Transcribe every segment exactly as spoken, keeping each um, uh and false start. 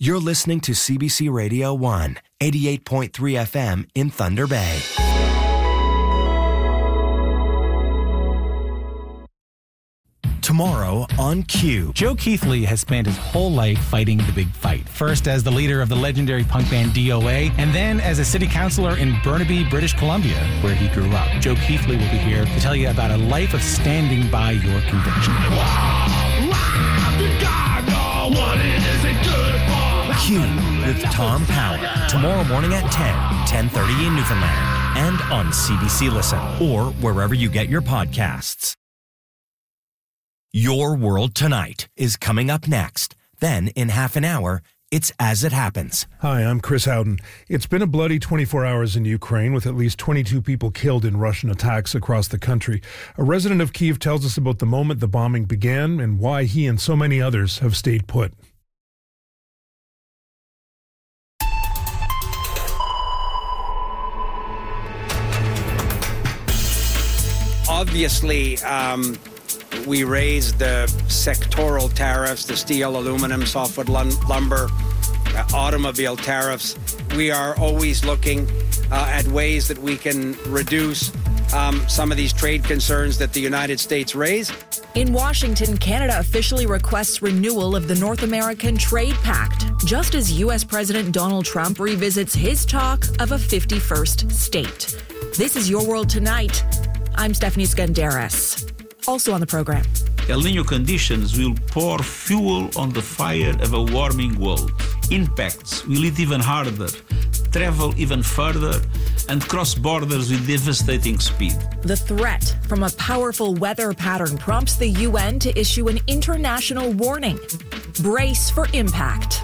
You're listening to C B C Radio one, eighty-eight point three F M in Thunder Bay. Tomorrow on Q. Joe Keithley has spent his whole life fighting the big fight. First as the leader of the legendary punk band D O A, and then as a city councillor in Burnaby, British Columbia, where he grew up. Joe Keithley will be here to tell you about a life of standing by your conviction. Q with Tom Power. Tomorrow morning at ten, ten thirty in Newfoundland. And on C B C Listen, or wherever you get your podcasts. Your World Tonight is coming up next. Then, in half an hour, it's As It Happens. Hi, I'm Chris Howden. It's been a bloody twenty-four hours in Ukraine, with at least twenty-two people killed in Russian attacks across the country. A resident of Kyiv tells us about the moment the bombing began and why he and so many others have stayed put. Obviously, um, we raised the sectoral tariffs, the steel, aluminum, softwood lumber, uh, automobile tariffs. We are always looking uh, at ways that we can reduce um, some of these trade concerns that the United States raise. In Washington, Canada officially requests renewal of the North American Trade Pact, just as U S President Donald Trump revisits his talk of a fifty-first state. This is Your World Tonight. I'm Stephanie Skandaris. Also on the program. El Niño conditions will pour fuel on the fire of a warming world. Impacts will hit even harder, travel even further, and cross borders with devastating speed. The threat from a powerful weather pattern prompts the U N to issue an international warning. Brace for impact.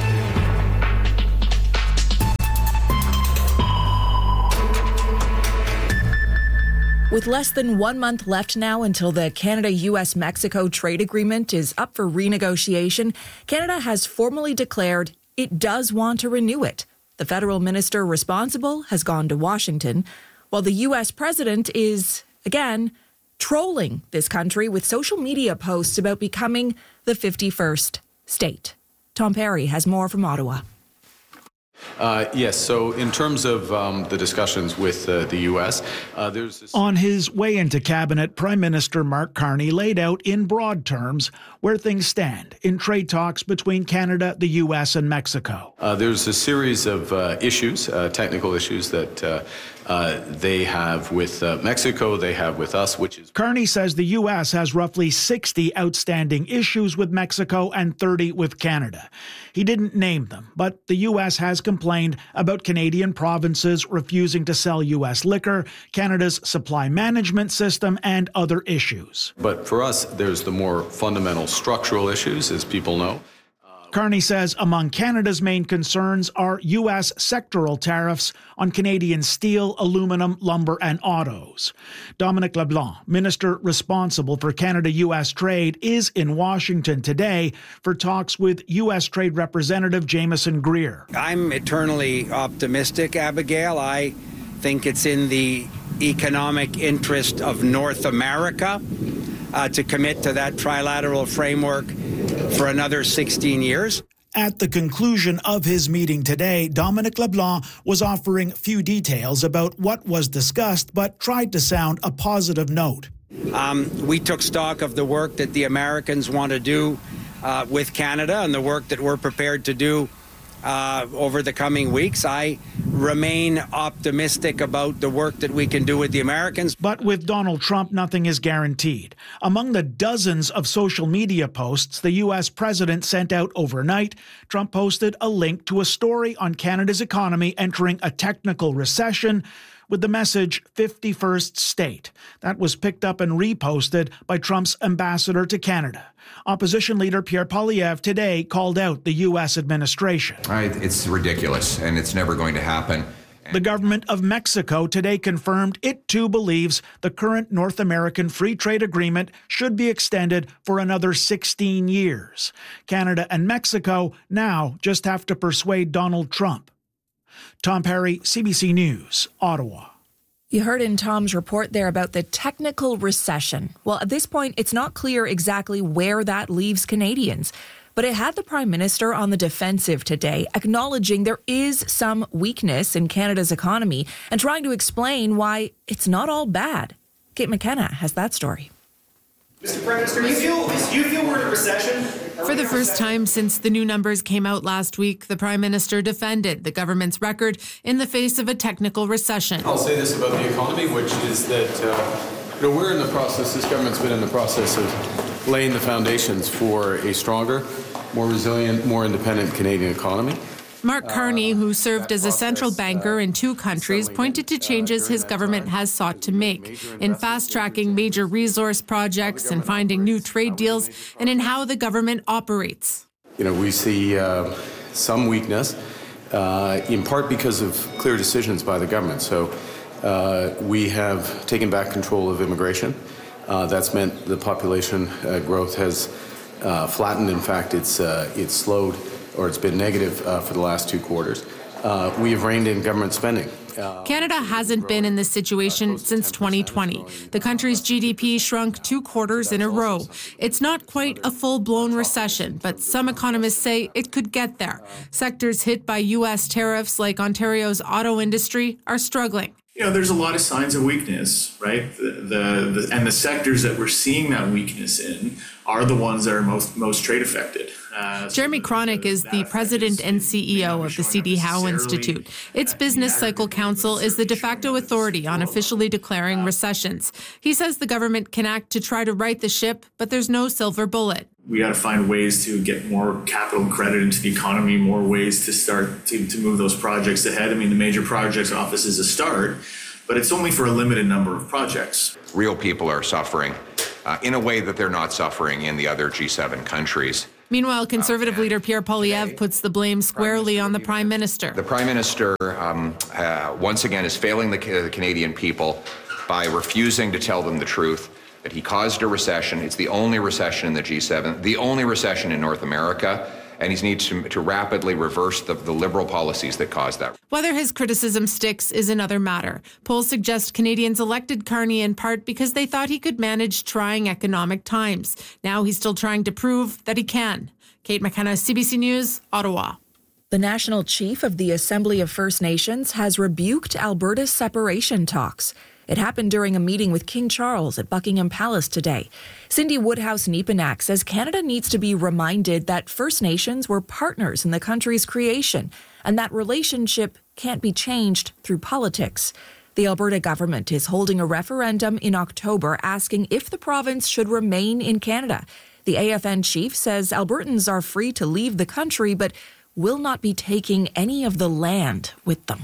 With less than one month left now until the Canada-U S Mexico trade agreement is up for renegotiation, Canada has formally declared it does want to renew it. The federal minister responsible has gone to Washington, while the U S president is, again, trolling this country with social media posts about becoming the fifty-first state. Tom Perry has more from Ottawa. Uh, yes, so in terms of um, the discussions with uh, the U S, uh, there's... This... On his way into cabinet, Prime Minister Mark Carney laid out in broad terms where things stand in trade talks between Canada, the U S and Mexico. Uh, there's a series of uh, issues, uh, technical issues that uh, uh, they have with uh, Mexico, they have with us, which is... Carney says the U S has roughly sixty outstanding issues with Mexico and thirty with Canada. He didn't name them, but the U S has complained about Canadian provinces refusing to sell U S liquor, Canada's supply management system, and other issues. But for us, there's the more fundamental structural issues, as people know. Carney says among Canada's main concerns are U S sectoral tariffs on Canadian steel, aluminum, lumber, and autos. Dominic LeBlanc, minister responsible for Canada-U S trade, is in Washington today for talks with U S Trade Representative Jameson Greer. I'm eternally optimistic, Abigail. I think it's in the economic interest of North America uh, to commit to that trilateral framework for another sixteen years. At the conclusion of his meeting today, Dominic LeBlanc was offering few details about what was discussed, but tried to sound a positive note. Um, we took stock of the work that the Americans want to do uh, with Canada and the work that we're prepared to do uh, over the coming weeks. I remain optimistic about the work that we can do with the Americans. But with Donald Trump, nothing is guaranteed. Among the dozens of social media posts the U S president sent out overnight, Trump posted a link to a story on Canada's economy entering a technical recession with the message fifty-first state. That was picked up and reposted by Trump's ambassador to Canada. Opposition leader Pierre Poilievre today called out the U S administration. Right, it's ridiculous, and it's never going to happen. The government of Mexico today confirmed it too believes the current North American Free Trade Agreement should be extended for another sixteen years. Canada and Mexico now just have to persuade Donald Trump. Tom Perry, C B C News, Ottawa. You heard in Tom's report there about the technical recession. Well, at this point, it's not clear exactly where that leaves Canadians. but it had the Prime Minister on the defensive today, acknowledging there is some weakness in Canada's economy and trying to explain why it's not all bad. Kate McKenna has that story. Mister Prime Minister, do you feel, do you feel we're in a recession? For the first time since the new numbers came out last week, the Prime Minister defended the government's record in the face of a technical recession. I'll say this about the economy, which is that uh, you know, we're in the process, this government's been in the process of laying the foundations for a stronger, more resilient, more independent Canadian economy. Mark Carney, who served as a central banker in two countries, pointed to changes his government has sought to make in fast-tracking major resource projects and finding new trade deals, and in how the government operates. You know, we see uh, some weakness, uh, in part because of clear decisions by the government. So uh, we have taken back control of immigration. Uh, that's meant the population uh, growth has uh, flattened. In fact, it's uh, it's slowed, or it's been negative uh, for the last two quarters. Uh, we have reined in government spending. Uh, Canada hasn't been in this situation since twenty twenty. The country's G D P shrunk two quarters in a row. It's not quite a full-blown recession, but some economists say it could get there. Sectors hit by U S tariffs, like Ontario's auto industry, are struggling. You know, there's a lot of signs of weakness, right? The, the, the and the sectors that we're seeing that weakness in are the ones that are most most trade affected. Uh, Jeremy Cronick is the president and C E O of the C D Howe Institute. Its Business Cycle Council is the de facto authority on officially declaring recessions. He says the government can act to try to right the ship, but there's no silver bullet. We got to find ways to get more capital and credit into the economy, more ways to start to, to move those projects ahead. I mean, the Major Projects Office is a start, but it's only for a limited number of projects. Real people are suffering uh, in a way that they're not suffering in the other G seven countries. Meanwhile, Conservative leader Pierre Poilievre puts the blame squarely on the Prime Minister. The Prime Minister, um, uh, once again, is failing the, the Canadian people by refusing to tell them the truth, that he caused a recession. It's the only recession in the G seven, the only recession in North America, and he needs to, to rapidly reverse the, the Liberal policies that caused that. Whether his criticism sticks is another matter. Polls suggest Canadians elected Carney in part because they thought he could manage trying economic times. Now he's still trying to prove that he can. Kate McKenna, C B C News, Ottawa. The National Chief of the Assembly of First Nations has rebuked Alberta's separation talks. It happened during a meeting with King Charles at Buckingham Palace today. Cindy Woodhouse-Nepenak says Canada needs to be reminded that First Nations were partners in the country's creation and that relationship can't be changed through politics. The Alberta government is holding a referendum in October asking if the province should remain in Canada. The A F N chief says Albertans are free to leave the country but will not be taking any of the land with them.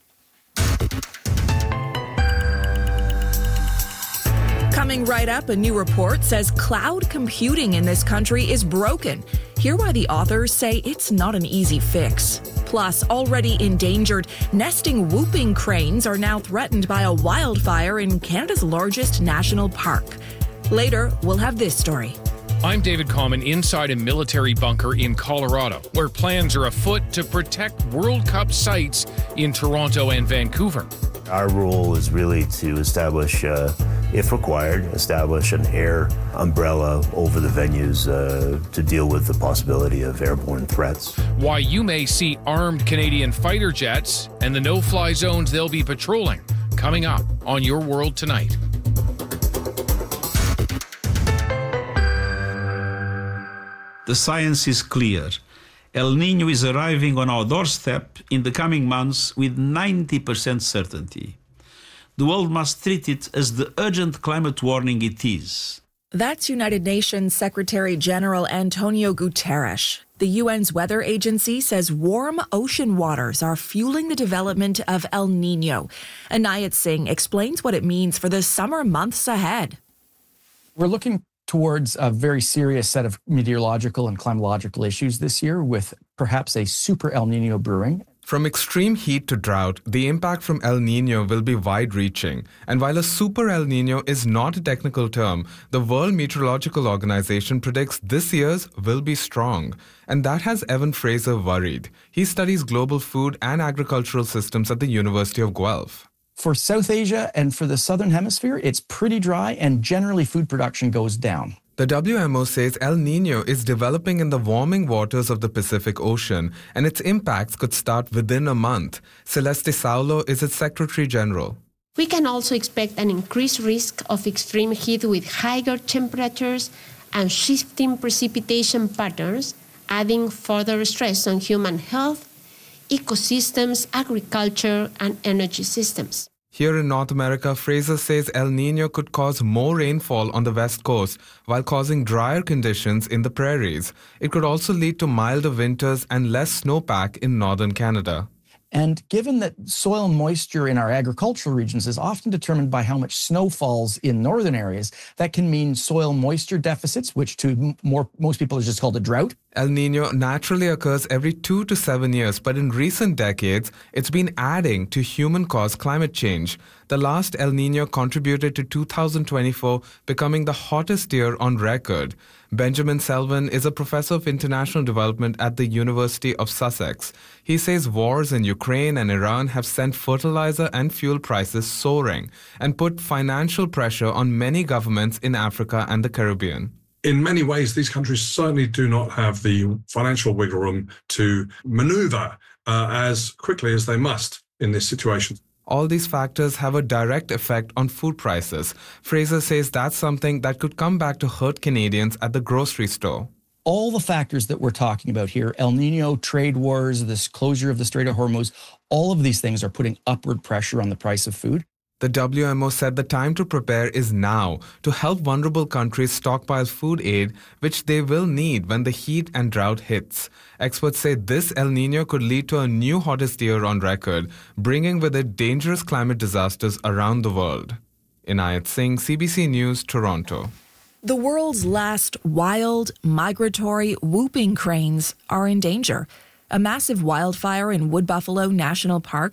Coming right up, a new report says cloud computing in this country is broken. Hear why the authors say it's not an easy fix. Plus, already endangered, nesting whooping cranes are now threatened by a wildfire in Canada's largest national park. Later, we'll have this story. I'm David Common inside a military bunker in Colorado, where plans are afoot to protect World Cup sites in Toronto and Vancouver. Our role is really to establish, uh, if required, establish an air umbrella over the venues uh, to deal with the possibility of airborne threats. Why you may see armed Canadian fighter jets and the no-fly zones they'll be patrolling, coming up on Your World Tonight. The science is clear. El Niño is arriving on our doorstep in the coming months with ninety percent certainty. The world must treat it as the urgent climate warning it is. That's United Nations Secretary General Antonio Guterres. The U N's weather agency says warm ocean waters are fueling the development of El Niño. Anayat Singh explains what it means for the summer months ahead. We're looking towards a very serious set of meteorological and climatological issues this year, with perhaps a super El Niño brewing. From extreme heat to drought, the impact from El Niño will be wide-reaching. And while a super El Niño is not a technical term, the World Meteorological Organization predicts this year's will be strong. And that has Evan Fraser worried. He studies global food and agricultural systems at the University of Guelph. For South Asia and for the Southern Hemisphere, it's pretty dry and generally food production goes down. The W M O says El Niño is developing in the warming waters of the Pacific Ocean, and its impacts could start within a month. Celeste Saulo is its Secretary General. We can also expect an increased risk of extreme heat with higher temperatures and shifting precipitation patterns, adding further stress on human health, ecosystems, agriculture, and energy systems. Here in North America, Fraser says El Niño could cause more rainfall on the west coast while causing drier conditions in the prairies. It could also lead to milder winters and less snowpack in northern Canada. And given that soil moisture in our agricultural regions is often determined by how much snow falls in northern areas, that can mean soil moisture deficits, which to more most people is just called a drought. El Niño naturally occurs every two to seven years, but in recent decades, it's been adding to human-caused climate change. The last El Niño contributed to two thousand twenty-four becoming the hottest year on record. Benjamin Selvin is a professor of international development at the University of Sussex. He says wars in Ukraine and Iran have sent fertilizer and fuel prices soaring and put financial pressure on many governments in Africa and the Caribbean. In many ways, these countries certainly do not have the financial wiggle room to maneuver uh, as quickly as they must in this situation. All these factors have a direct effect on food prices. Fraser says that's something that could come back to hurt Canadians at the grocery store. All the factors that we're talking about here, El Niño, trade wars, this closure of the Strait of Hormuz, all of these things are putting upward pressure on the price of food. The W M O said the time to prepare is now to help vulnerable countries stockpile food aid, which they will need when the heat and drought hits. Experts say this El Niño could lead to a new hottest year on record, bringing with it dangerous climate disasters around the world. Inayat Singh, C B C News, Toronto. The world's last wild, migratory, whooping cranes are in danger. A massive wildfire in Wood Buffalo National Park